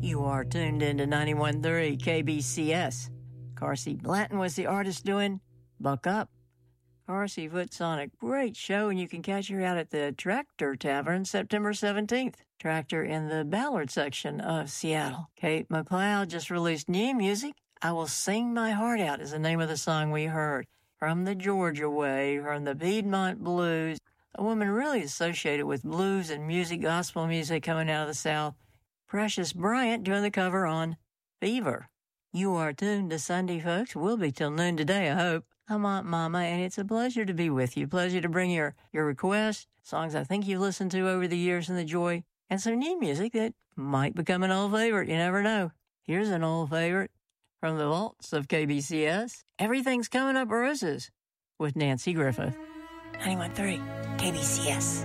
You are tuned into 91.3 KBCS. Carsey Blanton was the artist doing Buck Up. Carsey puts on a great show, and you can catch her out at the Tractor Tavern September 17th. Tractor in the Ballard section of Seattle. Kate McLeod just released new music. I Will Sing My Heart Out is the name of the song we heard. From the Georgia Way, from the Piedmont Blues. A woman really associated with blues and music, gospel music coming out of the South. Precious Bryant doing the cover on Fever. You are tuned to Sunday, folks. We'll be till noon today, I hope. I'm Aunt Mama, and it's a pleasure to be with you. Pleasure to bring your requests, songs I think you've listened to over the years and the joy, and some new music that might become an old favorite. You never know. Here's an old favorite from the vaults of KBCS. Everything's Coming Up Roses with Nancy Griffith. 91.3 KBCS.